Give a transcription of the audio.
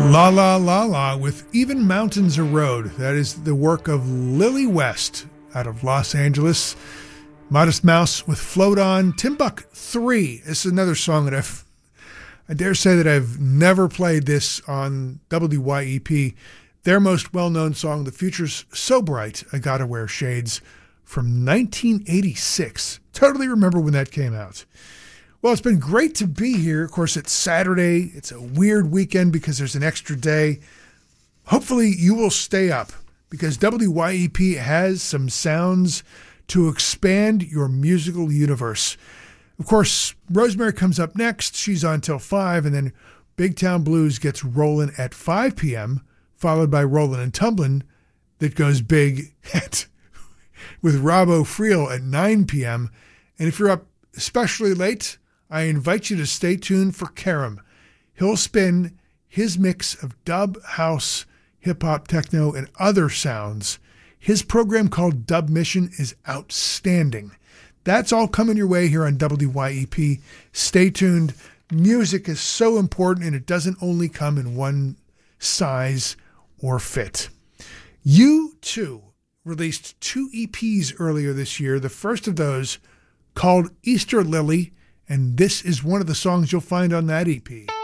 La La La La with Even Mountains Erode. That is the work of Lily West out of Los Angeles. Modest Mouse with Float On. Timbuk 3. This is another song that I dare say that I've never played this on WYEP. Their most well-known song, The Future's So Bright, I Gotta Wear Shades, from 1986. Totally remember when that came out. Well, it's been great to be here. Of course, it's Saturday. It's a weird weekend because there's an extra day. Hopefully, you will stay up because WYEP has some sounds to expand your musical universe. Of course, Rosemary comes up next. She's on till 5, and then Big Town Blues gets rolling at 5 p.m., followed by Rollin' and Tumblin' that goes big with Robbo Friel at 9 p.m. And if you're up especially late, I invite you to stay tuned for Karam. He'll spin his mix of dub, house, hip-hop, techno, and other sounds. His program called Dub Mission is outstanding. That's all coming your way here on WYEP. Stay tuned. Music is so important, and it doesn't only come in one size or fit. U2 released 2 EPs earlier this year. The first of those called Easter Lily, and this is one of the songs you'll find on that EP.